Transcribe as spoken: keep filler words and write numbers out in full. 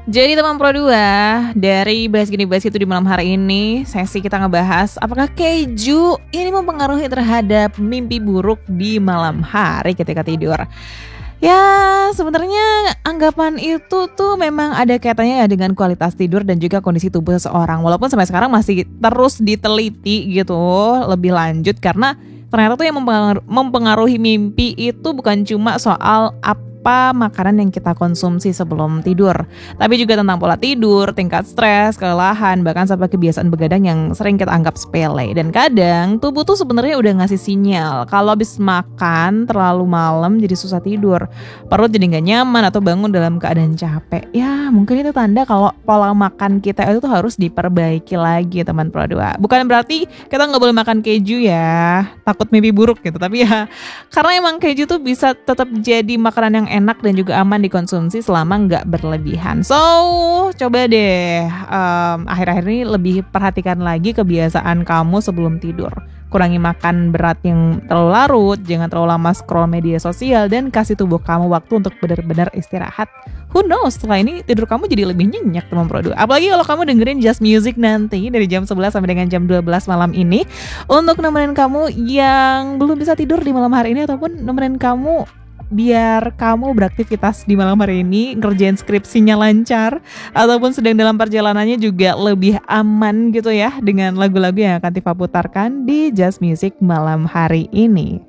Jadi teman Pro dua, dari bahas gini bahas itu di malam hari ini, sesi kita ngebahas apakah keju ini mempengaruhi terhadap mimpi buruk di malam hari ketika tidur. Ya sebenarnya anggapan itu tuh memang ada kaitannya ya dengan kualitas tidur dan juga kondisi tubuh seseorang. Walaupun sampai sekarang masih terus diteliti gitu lebih lanjut, karena ternyata tuh yang mempengaruhi, mempengaruhi mimpi itu bukan cuma soal apa makanan yang kita konsumsi sebelum tidur, tapi juga tentang pola tidur, tingkat stres, kelelahan, bahkan sampai kebiasaan begadang yang sering kita anggap sepele. Dan kadang tubuh tuh sebenarnya udah ngasih sinyal kalau habis makan terlalu malam jadi susah tidur, perut jadi nggak nyaman atau bangun dalam keadaan capek. Ya mungkin itu tanda kalau pola makan kita itu tuh harus diperbaiki lagi teman Pro dua. Bukan berarti kita nggak boleh makan keju ya, takut mimpi buruk gitu, tapi ya karena emang keju tuh bisa tetap jadi makanan yang enak dan juga aman dikonsumsi selama nggak berlebihan. So, coba deh um, akhir-akhir ini lebih perhatikan lagi kebiasaan kamu sebelum tidur. Kurangi makan berat yang terlalu larut, jangan terlalu lama scroll media sosial, dan kasih tubuh kamu waktu untuk benar-benar istirahat. Who knows, setelah ini tidur kamu jadi lebih nyenyak teman Pro dua. Apalagi kalau kamu dengerin Just Music nanti dari jam sebelas sampai dengan jam dua belas malam ini, untuk nemenin kamu yang belum bisa tidur di malam hari ini, ataupun nemenin kamu biar kamu beraktivitas di malam hari ini, ngerjain skripsinya lancar, ataupun sedang dalam perjalanannya juga lebih aman gitu ya, dengan lagu-lagu yang akan Tifa putarkan di Just Music malam hari ini.